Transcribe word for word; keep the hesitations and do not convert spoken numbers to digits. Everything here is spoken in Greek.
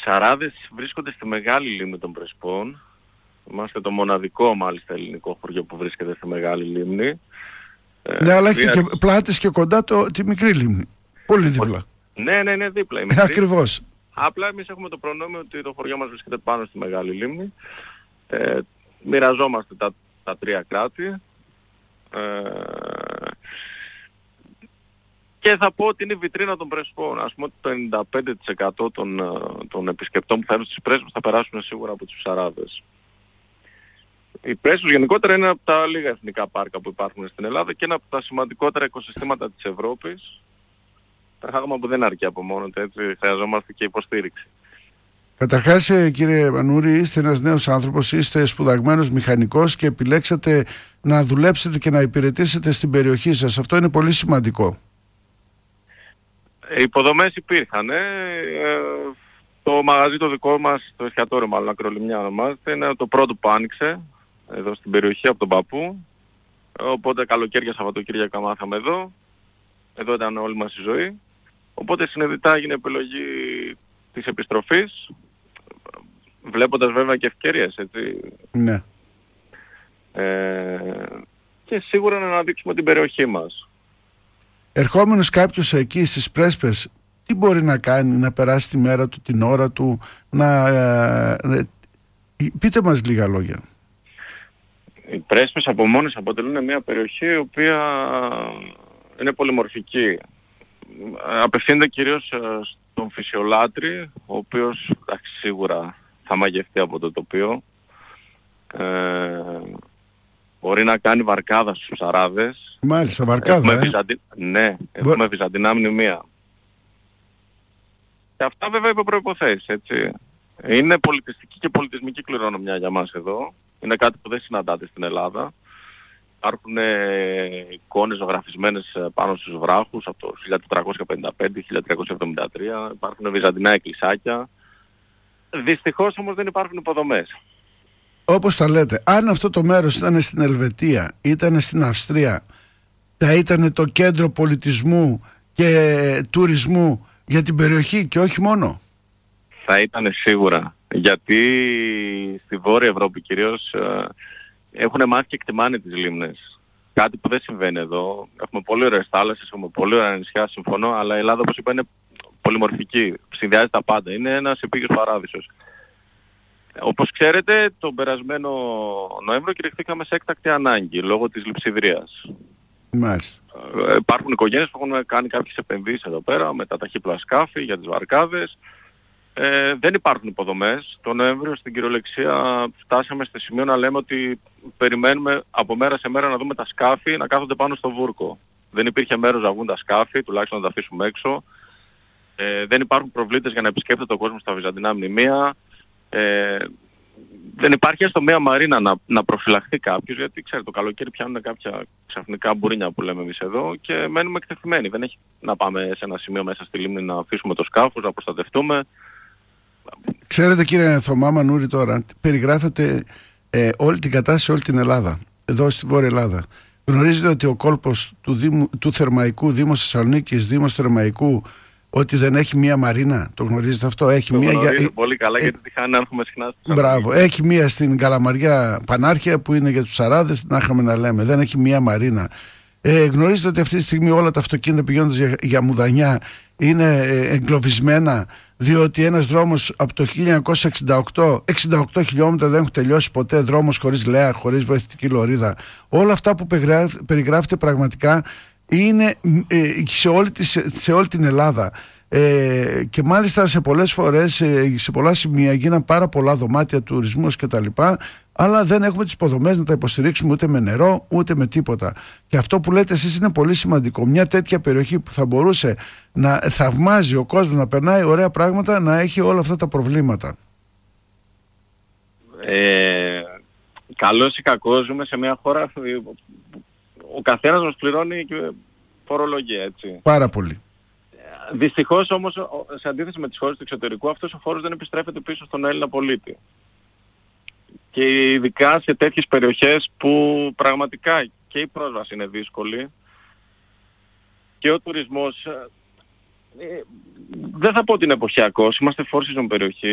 ψαράδες βρίσκονται στη μεγάλη λίμνη των Πρεσπών. Είμαστε το μοναδικό μάλιστα ελληνικό χωριό που βρίσκεται στη μεγάλη λίμνη. Ναι, αλλά έχετε και πλάτες και κοντά το, τη μικρή λίμνη. Πολύ δίπλα. Ναι, ναι, ναι, δίπλα. Ε, ακριβώς. Απλά εμείς έχουμε το προνόμιο ότι το χωριό μας βρίσκεται πάνω στη μεγάλη λίμνη. Ε, μοιραζόμαστε τα, τα τρία κράτη. Ε, και θα πω ότι είναι η βιτρίνα των Πρεσπών. Ας πούμε ότι το ενενήντα πέντε τοις εκατό των, των επισκεπτών που θα έρθουν στις Πρέσπες θα περάσουν σίγουρα από τους ψαράδες. Οι Πρέσπες γενικότερα είναι από τα λίγα εθνικά πάρκα που υπάρχουν στην Ελλάδα και είναι από τα σημαντικότερα οικοσυστήματα της Ευρώπης. Πράγμα που δεν αρκεί από μόνο του, έτσι χρειαζόμαστε και υποστήριξη. Καταρχάς, κύριε Μανούρη, είστε ένας νέος άνθρωπος, είστε σπουδαγμένος μηχανικός και επιλέξατε να δουλέψετε και να υπηρετήσετε στην περιοχή σας. Αυτό είναι πολύ σημαντικό. Οι υποδομές υπήρχαν. Ε, το μαγαζί το δικό μας, το εστιατόριο μάλλον, Ακρολιμνιά ονομάζεται, είναι το πρώτο που άνοιξε εδώ στην περιοχή από τον παππού. Οπότε καλοκαίρια, Σαββατοκύριακα μάθαμε εδώ. Εδώ ήταν όλη μας η ζωή. Οπότε συνειδητά έγινε επιλογή της επιστροφής, βλέποντας βέβαια και ευκαιρίες, έτσι. Ναι. Ε, και σίγουρα να αναδείξουμε την περιοχή μας. Ερχόμενος κάποιος εκεί στις Πρέσπες, τι μπορεί να κάνει, να περάσει τη μέρα του, την ώρα του, να... Ε, ε, πείτε μας λίγα λόγια. Οι Πρέσπες από μόνες αποτελούν μια περιοχή η οποία είναι πολυμορφική. Απευθύνεται κυρίως στον φυσιολάτρη, ο οποίος εντάξει, σίγουρα θα μαγευτεί από το τοπίο. Ε, μπορεί να κάνει βαρκάδα στους ψαράδες. Μάλιστα, βαρκάδα, έχουμε ε. βυζαντι... Ναι, έχουμε Μπο... βυζαντινά μνημεία. Και αυτά βέβαια υπό προϋποθέσεις, έτσι. Είναι πολιτιστική και πολιτισμική κληρονομιά για μας εδώ. Είναι κάτι που δεν συναντάται στην Ελλάδα. Υπάρχουν ε, εικόνες ζωγραφισμένες πάνω στους βράχους από το χίλια τετρακόσια πενήντα πέντε με χίλια τριακόσια εβδομήντα τρία. Υπάρχουν βυζαντινά εκκλησάκια. Δυστυχώς όμως δεν υπάρχουν υποδομές. Όπως τα λέτε, αν αυτό το μέρος ήταν στην Ελβετία, ήταν στην Αυστρία, θα ήταν το κέντρο πολιτισμού και τουρισμού για την περιοχή και όχι μόνο. Θα ήταν σίγουρα. Γιατί στη Βόρεια Ευρώπη κυρίως ε, έχουν μάθει και εκτιμάνε τις λίμνες. Κάτι που δεν συμβαίνει εδώ. Έχουμε πολύ ωραίες θάλασσες, έχουμε πολύ ωραία νησιά, συμφωνώ, αλλά η Ελλάδα, όπως είπα, είναι πολυμορφική. Συνδυάζει τα πάντα. Είναι ένας επίγειος παράδεισος. Όπως ξέρετε, τον περασμένο Νοέμβριο κηρυχθήκαμε σε έκτακτη ανάγκη λόγω της λειψιδρίας. Μάλιστα. Ε, υπάρχουν οικογένειες που έχουν κάνει κάποιες επενδύσεις εδώ πέρα με τα ταχύπλοα σκάφη για τις βαρκάδες. Ε, δεν υπάρχουν υποδομές. Το Νοέμβριο στην κυριολεξία φτάσαμε στο σημείο να λέμε ότι περιμένουμε από μέρα σε μέρα να δούμε τα σκάφη να κάθονται πάνω στο βούρκο. Δεν υπήρχε μέρος να βγουν τα σκάφη, τουλάχιστον να τα αφήσουμε έξω. Ε, δεν υπάρχουν προβλήτες για να επισκέπτεται ο κόσμος στα βυζαντινά μνημεία. Ε, δεν υπάρχει έστω μία μαρίνα να, να προφυλαχθεί κάποιος, γιατί ξέρετε το καλοκαίρι πιάνουν κάποια ξαφνικά μπουρίνια που λέμε εμείς εδώ και μένουμε εκτεθειμένοι. Δεν έχει να πάμε σε ένα σημείο μέσα στη λίμνη να αφήσουμε το σκάφος, να προστατευτούμε. Ξέρετε κύριε Θωμά Μανούρη, τώρα περιγράφετε ε, όλη την κατάσταση, όλη την Ελλάδα, εδώ στη Βόρεια Ελλάδα. Γνωρίζετε ότι ο κόλπος του, Δήμου, του Θερμαϊκού, Δήμος Θεσσαλονίκης, Δήμος Θερμαϊκού, ότι δεν έχει μία μαρίνα, το γνωρίζετε αυτό? Έχει το μία γνωρίζω για... πολύ καλά, ε... γιατί τη χάνει να έρχομαι συχνά στη Μπράβο, έχει μία στην Καλαμαριά Πανάρχια που είναι για τους ψαράδες, να είχαμε να λέμε, δεν έχει μία μαρίνα. Ε, γνωρίζετε ότι αυτή τη στιγμή όλα τα αυτοκίνητα πηγαίνοντας για, για Μουδανιά είναι ε, εγκλωβισμένα, διότι ένας δρόμος από το χίλια εννιακόσια εξήντα οκτώ, εξήντα οκτώ χιλιόμετρα δεν έχουν τελειώσει ποτέ, δρόμος χωρίς λέα, χωρίς βοηθητική λωρίδα. Όλα αυτά που περιγράφεται πραγματικά είναι ε, σε, όλη τη, σε όλη την Ελλάδα. Ε, και μάλιστα σε πολλές φορές, ε, σε πολλά σημεία γίναν πάρα πολλά δωμάτια τουρισμού και τα λοιπά, αλλά δεν έχουμε τις υποδομές να τα υποστηρίξουμε ούτε με νερό ούτε με τίποτα. Και αυτό που λέτε εσείς είναι πολύ σημαντικό. Μια τέτοια περιοχή που θα μπορούσε να θαυμάζει ο κόσμος, να περνάει ωραία πράγματα, να έχει όλα αυτά τα προβλήματα. Ε, καλώς ή κακώς ζούμε σε μια χώρα, ο καθένας μας πληρώνει και φορολογία, έτσι. Πάρα πολύ. Δυστυχώς όμως, σε αντίθεση με τις χώρες του εξωτερικού, αυτός ο φόρος δεν επιστρέφεται πίσω στον Έλληνα πολίτη. Και ειδικά σε τέτοιες περιοχές που πραγματικά και η πρόσβαση είναι δύσκολη και ο τουρισμός, ε, δεν θα πω ότι είναι εποχιακός, είμαστε four season περιοχή.